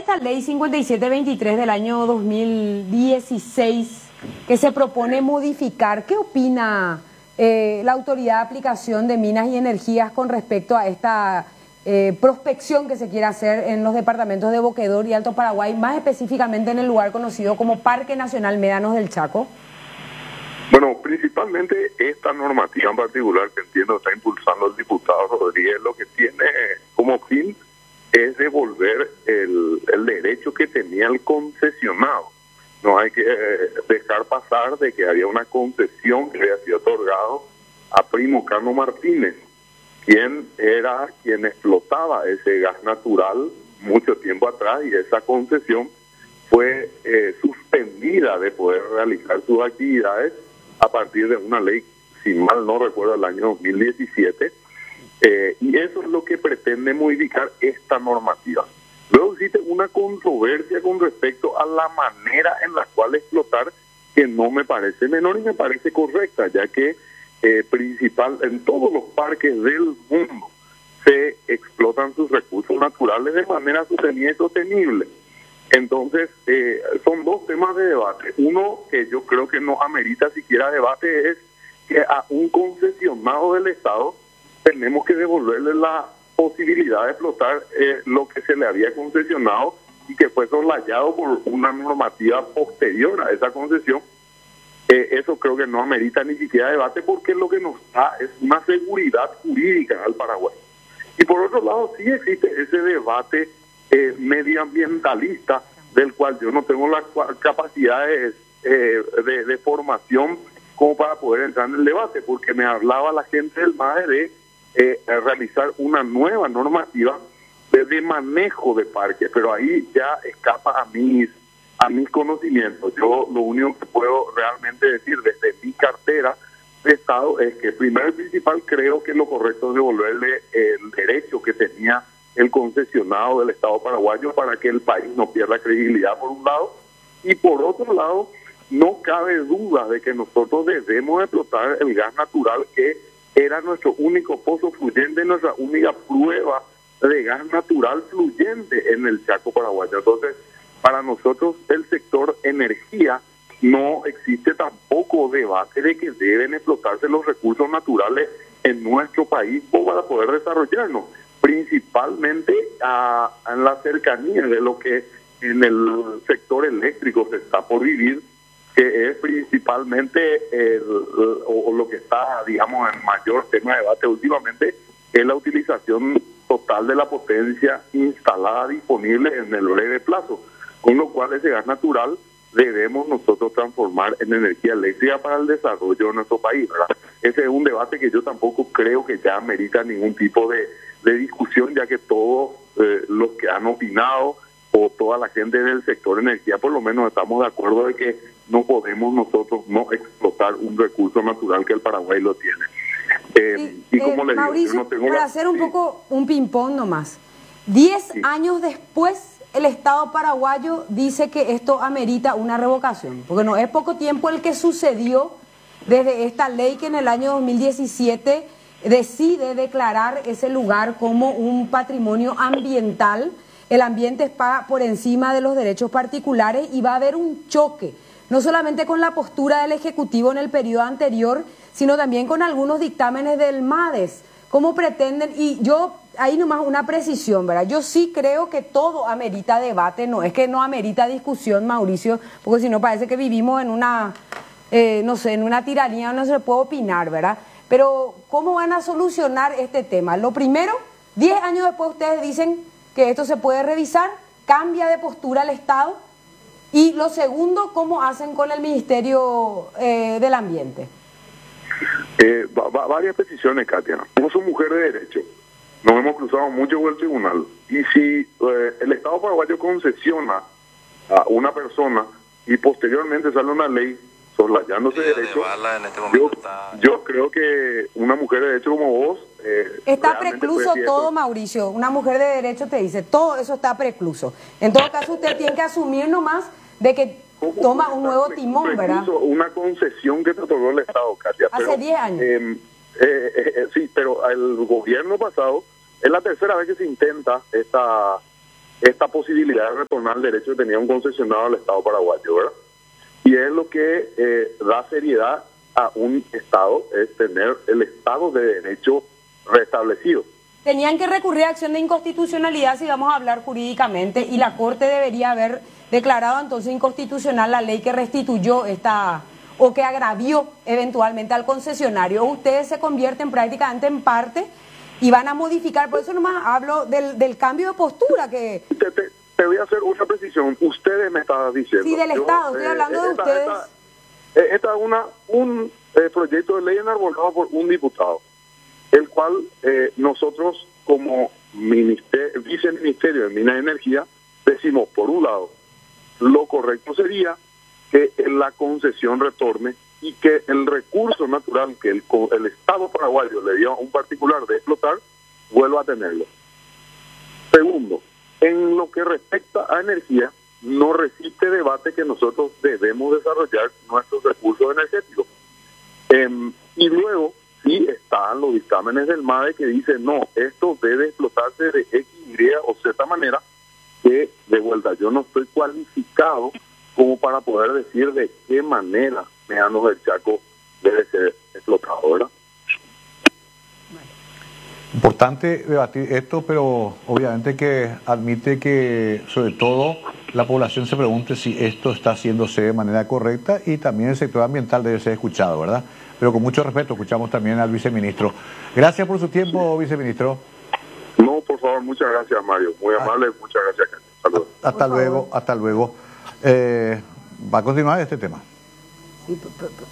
esta ley 5723 del año 2016 que se propone modificar, ¿qué opina la Autoridad de Aplicación de Minas y Energías con respecto a esta prospección que se quiere hacer en los departamentos de Boquedón y Alto Paraguay, más específicamente en el lugar conocido como Parque Nacional Médanos del Chaco? Bueno, principalmente esta normativa en particular que entiendo está impulsando el diputado Rodríguez, lo que tiene como fin es devolver el derecho que tenía el concesionado. No hay que dejar pasar de que había una concesión que había sido otorgado a Primo Cano Martínez, quien explotaba ese gas natural mucho tiempo atrás, y esa concesión fue suspendida de poder realizar sus actividades a partir de una ley, si mal no recuerdo, del año 2017, y eso es lo que pretende modificar esta normativa. Luego existe una controversia con respecto a la manera en la cual explotar, que no me parece menor y me parece correcta, ya que en todos los parques del mundo se explotan sus recursos naturales de manera sostenida y sostenible. Entonces, son dos temas de debate. Uno que yo creo que no amerita siquiera debate es que a un concesionado del Estado tenemos que devolverle la posibilidad de explotar lo que se le había concesionado y que fue soslayado por una normativa posterior a esa concesión. Eso creo que no amerita ni siquiera debate, porque lo que nos da es una seguridad jurídica al Paraguay. Y por otro lado, sí existe ese debate medioambientalista, del cual yo no tengo las capacidades de formación como para poder entrar en el debate, porque me hablaba la gente del MAE de realizar una nueva normativa de manejo de parques, pero ahí ya escapa a mis conocimientos. Yo lo único que puedo realmente decir desde mi cartera de Estado es que primero y principal creo que lo correcto es devolverle el derecho que tenía el concesionado del Estado paraguayo para que el país no pierda credibilidad, por un lado, y por otro lado no cabe duda de que nosotros debemos explotar el gas natural, que era nuestro único pozo fluyente, nuestra única prueba de gas natural fluyente en el Chaco paraguayo. Entonces, para nosotros el sector energía no existe tampoco debate de que deben explotarse los recursos naturales en nuestro país para poder desarrollarnos, principalmente en la cercanía de lo que en el sector eléctrico se está por vivir, que es principalmente lo que está, digamos, en mayor tema de debate últimamente, es la utilización total de la potencia instalada disponible en el breve plazo, con lo cual ese gas natural debemos nosotros transformar en energía eléctrica para el desarrollo de nuestro país, ¿verdad? Ese es un debate que yo tampoco creo que ya merita ningún tipo de discusión, ya que todos los que han opinado o toda la gente del sector energía por lo menos estamos de acuerdo de que no podemos nosotros no explotar un recurso natural que el Paraguay lo tiene. Y como le Mauricio, digo, yo no tengo para hacer un poco un ping-pong nomás, 10 años después el Estado paraguayo dice que esto amerita una revocación, porque no es poco tiempo el que sucedió desde esta ley que en el año 2017 decide declarar ese lugar como un patrimonio ambiental. El ambiente está por encima de los derechos particulares y va a haber un choque, no solamente con la postura del Ejecutivo en el periodo anterior, sino también con algunos dictámenes del MADES. ¿Cómo pretenden? Y yo, ahí nomás una precisión, ¿verdad? Yo sí creo que todo amerita debate, no es que no amerita discusión, Mauricio, porque si no parece que vivimos en una, no sé, en una tiranía donde no se puede opinar, ¿verdad? Pero, ¿cómo van a solucionar este tema? Lo primero, 10 años después ustedes dicen que esto se puede revisar, cambia de postura el Estado. Y lo segundo, ¿cómo hacen con el Ministerio del Ambiente? Varias peticiones, Katia. Como soy mujer de derecho, nos hemos cruzado mucho con el tribunal. Y si el Estado paraguayo concesiona a una persona y posteriormente sale una ley soslayándose derecho, yo creo que una mujer de derecho como vos... está precluso todo, Mauricio. Una mujer de derecho te dice, todo eso está precluso. En todo caso, usted tiene que asumir nomás de que toma un nuevo timón, ¿verdad? Una concesión que te otorgó el Estado, Katia. Hace 10 años. Sí, pero el gobierno pasado, es la tercera vez que se intenta esta esta posibilidad de retornar el derecho que tenía un concesionado al Estado paraguayo, ¿verdad? Y es lo que da seriedad a un Estado, es tener el Estado de Derecho restablecido. Tenían que recurrir a acción de inconstitucionalidad si vamos a hablar jurídicamente, y la Corte debería haber declarado entonces inconstitucional la ley que restituyó esta, o que agravió eventualmente al concesionario. Ustedes se convierten prácticamente en parte y van a modificar, por eso nomás hablo del cambio de postura que... Te voy a hacer una precisión. Ustedes me estaban diciendo. Sí, del Estado, estoy hablando de ustedes. Esta es un proyecto de ley enarbolado por un diputado, el cual nosotros como viceministerio de Minas y Energía decimos, por un lado, lo correcto sería que la concesión retorne y que el recurso natural que el Estado paraguayo le dio a un particular de explotar, vuelva a tenerlo. Segundo, en lo que respecta a energía, no resiste debate que nosotros debemos desarrollar nuestros recursos energéticos. Y luego, sí están los dictámenes del MADE que dicen, no, esto debe explotarse de X, Y o Z manera, que de vuelta yo no estoy cualificado como para poder decir de qué manera Médanos del Chaco debe ser explotado, ¿verdad? Importante debatir esto, pero obviamente que admite que sobre todo la población se pregunte si esto está haciéndose de manera correcta, y también el sector ambiental debe ser escuchado, ¿verdad? Pero con mucho respeto escuchamos también al viceministro. Gracias por su tiempo, viceministro. No, por favor, muchas gracias, Mario. Muy amable, muchas gracias. Saludos. Hasta luego, hasta luego. ¿Va a continuar este tema? Sí,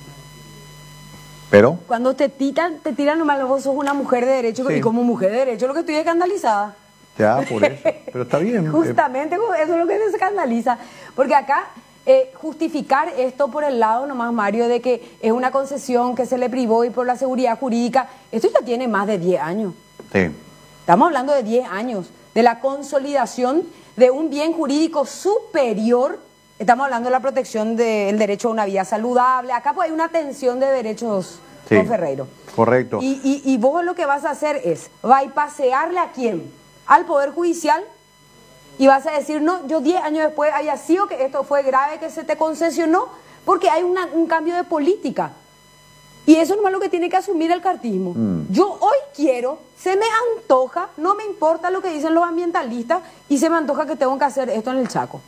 pero cuando te tiran nomás, vos sos una mujer de derecho, sí. Y como mujer de derecho lo que estoy escandalizada. Ya, por eso, pero está bien. Justamente eso es lo que se escandaliza, porque acá justificar esto por el lado nomás, Mario, de que es una concesión que se le privó y por la seguridad jurídica, esto ya tiene más de 10 años. Sí. Estamos hablando de 10 años, de la consolidación de un bien jurídico superior. Estamos hablando de la protección del derecho a una vida saludable. Acá pues hay una tensión de derechos, sí, don Ferreiro. Correcto. Y vos lo que vas a hacer es bypasearle ¿a quién? Al Poder Judicial, y vas a decir, no, yo 10 años después haya sido que esto fue grave, que se te concesionó, porque hay un cambio de política. Y eso no es lo que tiene que asumir el cartismo. Yo hoy quiero, se me antoja, no me importa lo que dicen los ambientalistas, y se me antoja que tengo que hacer esto en el Chaco.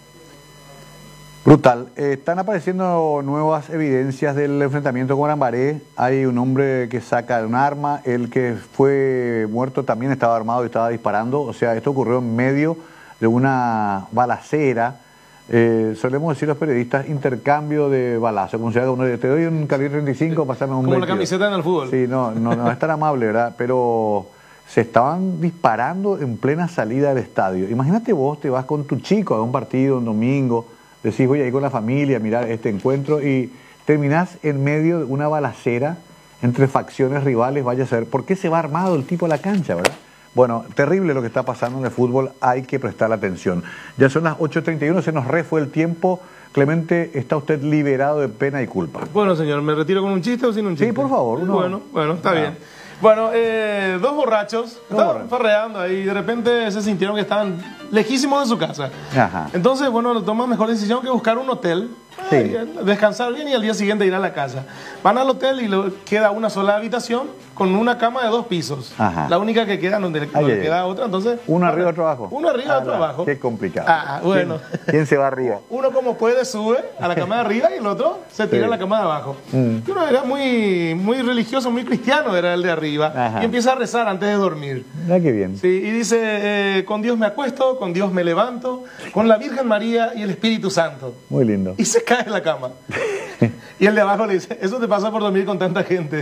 Brutal. Están apareciendo nuevas evidencias del enfrentamiento con Lambaré. Hay un hombre que saca un arma. El que fue muerto también estaba armado y estaba disparando. O sea, esto ocurrió en medio de una balacera. Solemos decir los periodistas, intercambio de balazos. Como si uno te doy un calibre 35, pasame un 22. Como la camiseta en el fútbol. Sí, no es tan amable, ¿verdad? Pero se estaban disparando en plena salida del estadio. Imagínate vos, te vas con tu chico a un partido un domingo, decís voy a ir con la familia a mirar este encuentro y terminás en medio de una balacera entre facciones rivales. Vaya a saber por qué se va armado el tipo a la cancha, ¿verdad? Bueno, terrible lo que está pasando en el fútbol, hay que prestar atención. Ya son las 8:31, se nos fue el tiempo. Clemente, ¿está usted liberado de pena y culpa? Bueno, señor, ¿me retiro con un chiste o sin un chiste? Sí, por favor. Bueno, está bien. Bueno, dos borrachos estaban farreando ahí y de repente se sintieron que estaban lejísimos de su casa. Ajá. Entonces, bueno, toman mejor decisión que buscar un hotel, sí, descansar bien y al día siguiente ir a la casa. Van al hotel y queda una sola habitación con una cama de 2 pisos. Ajá. La única que queda, donde queda otra, entonces... Uno arriba, otro abajo. Uno arriba, otro abajo. Qué complicado. Bueno. ¿Quién se va arriba? Uno como puede sube a la cama de arriba y el otro se tira a la cama de abajo. Y uno era muy religioso, muy cristiano, era el de arriba. Ajá. Y empieza a rezar antes de dormir. Ah, qué bien. Sí, y dice, con Dios me acuesto, con Dios me levanto, con la Virgen María y el Espíritu Santo. Muy lindo. Y se cae en la cama. Y el de abajo le dice, eso te pasa por dormir con tanta gente.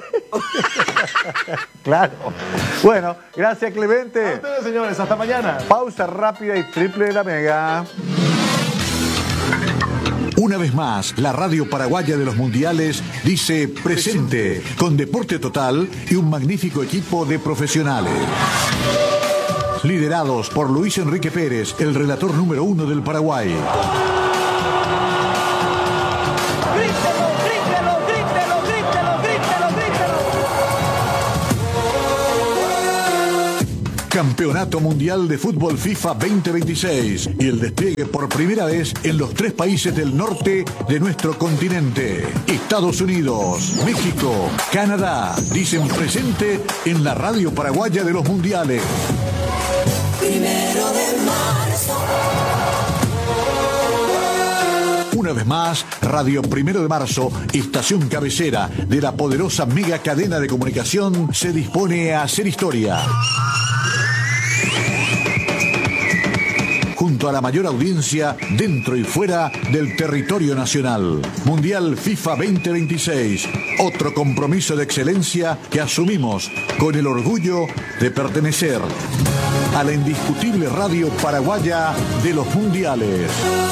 Claro. Bueno, gracias Clemente. A ustedes, señores, hasta mañana. Pausa rápida y triple de la Mega. Una vez más, la radio paraguaya de los mundiales dice presente, con Deporte Total y un magnífico equipo de profesionales. Liderados por Luis Enrique Pérez, el relator número 1 del Paraguay. Campeonato Mundial de Fútbol FIFA 2026 y el despliegue por primera vez en los 3 países del norte de nuestro continente. Estados Unidos, México, Canadá, dicen presente en la radio paraguaya de los mundiales. 1 de marzo. Una vez más, Radio 1 de Marzo, estación cabecera de la poderosa mega cadena de comunicación, se dispone a hacer historia. Junto a la mayor audiencia dentro y fuera del territorio nacional. Mundial FIFA 2026, otro compromiso de excelencia que asumimos con el orgullo de pertenecer a la indiscutible radio paraguaya de los mundiales.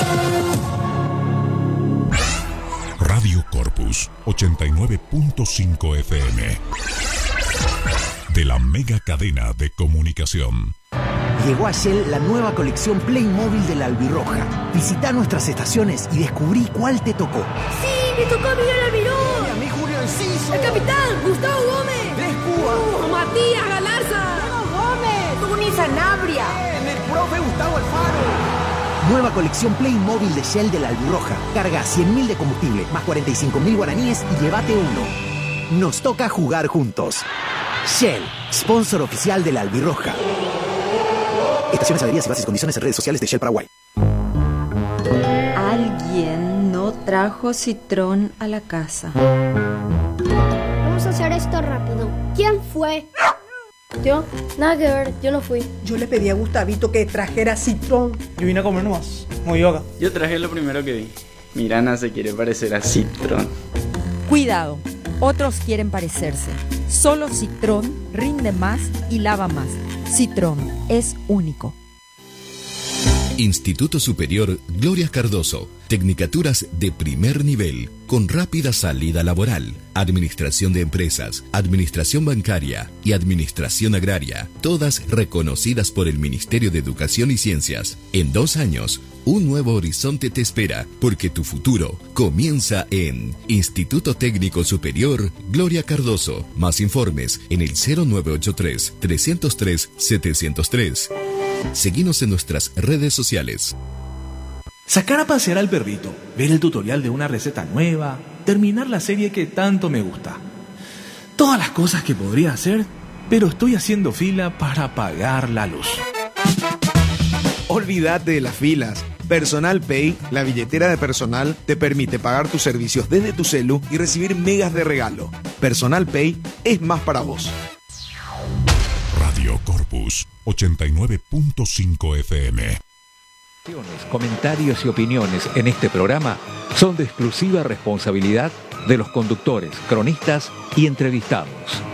Radio Corpus 89.5 FM de la mega cadena de comunicación. Llegó a Shell la nueva colección Playmobil de la Albirroja. Visita nuestras estaciones y descubrí cuál te tocó. ¡Sí! ¡Me tocó a Miguel Almirón! ¡Y a mí Julio Enciso! ¡El capitán! ¡Gustavo Gómez! ¡Tres Púas! ¡Matías Galarza! ¡Gómez! ¡Tuni Sanabria! ¡El profe Gustavo Alfaro! Nueva colección Playmobil de Shell de la Albirroja. Carga 100.000 de combustible más 45.000 guaraníes y llévate uno. Nos toca jugar juntos. Shell, sponsor oficial de la Albirroja. Estaciones, adheridas y bases y condiciones en redes sociales de Shell Paraguay. Alguien no trajo citrón a la casa. Vamos a hacer esto rápido. ¿Quién fue? Yo, nada que ver, yo no fui. Yo le pedí a Gustavito que trajera citrón. Yo vine a comer nomás, muy yoga. Yo traje lo primero que vi. Mirana se quiere parecer a citrón. Cuidado, otros quieren parecerse. Solo Citrón rinde más y lava más. Citrón es único. Instituto Superior Gloria Cardoso. Tecnicaturas de primer nivel, con rápida salida laboral. Administración de empresas, administración bancaria y administración agraria. Todas reconocidas por el Ministerio de Educación y Ciencias. En 2 años, un nuevo horizonte te espera, porque tu futuro comienza en Instituto Técnico Superior Gloria Cardoso. Más informes en el 0983-303-703. Seguinos en nuestras redes sociales. Sacar a pasear al perrito, ver el tutorial de una receta nueva, terminar la serie que tanto me gusta. Todas las cosas que podría hacer, pero estoy haciendo fila para pagar la luz. Olvídate de las filas. Personal Pay, la billetera de personal, te permite pagar tus servicios desde tu celu y recibir megas de regalo. Personal Pay es más para vos. Radio Corpus 89.5 FM. Comentarios y opiniones en este programa son de exclusiva responsabilidad de los conductores, cronistas y entrevistados.